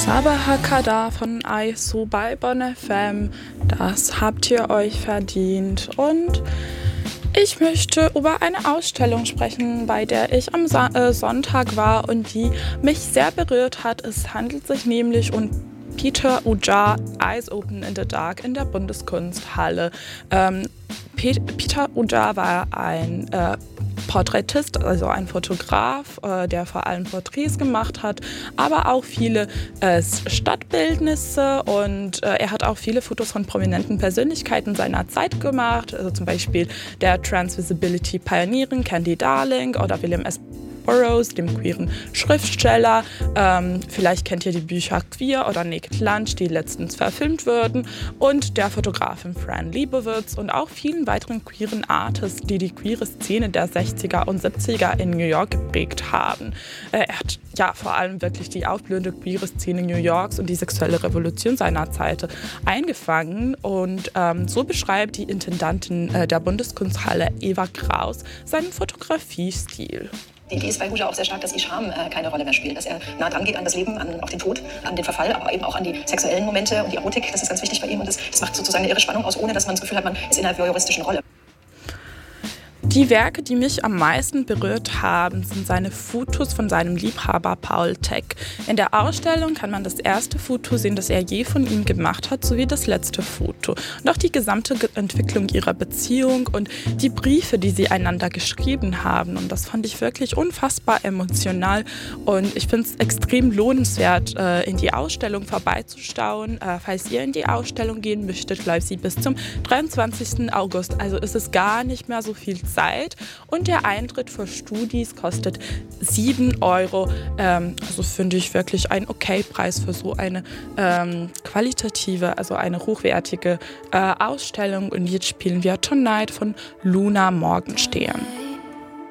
Sabahakada von ISO bei Bonn FM. Das habt ihr euch verdient. Und ich möchte über eine Ausstellung sprechen, bei der ich am Sonntag war und die mich sehr berührt hat. Es handelt sich nämlich um Peter Ujar, Eyes Open in the Dark in der Bundeskunsthalle. Peter Ujar war ein Porträtist, also ein Fotograf, der vor allem Porträts gemacht hat, aber auch viele Stadtbildnisse, und er hat auch viele Fotos von prominenten Persönlichkeiten seiner Zeit gemacht, also zum Beispiel der Transvisibility Pionierin Candy Darling oder William S. Burroughs, dem queeren Schriftsteller. Vielleicht kennt ihr die Bücher Queer oder Naked Lunch, die letztens verfilmt wurden, und der Fotografin Fran Lebowitz und auch vielen weiteren queeren Artists, die die queere Szene der 60er und 70er in New York geprägt haben. Er hat ja vor allem wirklich die aufblühende queere Szene New Yorks und die sexuelle Revolution seiner Zeit eingefangen, und so beschreibt die Intendantin der Bundeskunsthalle Eva Kraus seinen Fotografiestil. Die Idee ist bei Ujar auch sehr stark, dass Scham keine Rolle mehr spielt, dass er nah dran geht an das Leben, an auch den Tod, an den Verfall, aber eben auch an die sexuellen Momente und die Erotik. Das ist ganz wichtig bei ihm, und das macht sozusagen eine irre Spannung aus, ohne dass man das Gefühl hat, man ist in einer voyeuristischen Rolle. Die Werke, die mich am meisten berührt haben, sind seine Fotos von seinem Liebhaber Paul Thek. In der Ausstellung kann man das erste Foto sehen, das er je von ihm gemacht hat, sowie das letzte Foto. Und auch die gesamte Entwicklung ihrer Beziehung und die Briefe, die sie einander geschrieben haben. Und das fand ich wirklich unfassbar emotional. Und ich finde es extrem lohnenswert, in die Ausstellung vorbeizuschauen. Falls ihr in die Ausstellung gehen möchtet, läuft sie bis zum 23. August. Also ist es gar nicht mehr so viel Zeit. Und der Eintritt für Studis kostet 7 €. Also finde ich wirklich ein Okay-Preis für so eine qualitative, also eine hochwertige Ausstellung. Und jetzt spielen wir Tonight von Luna Morgenstern.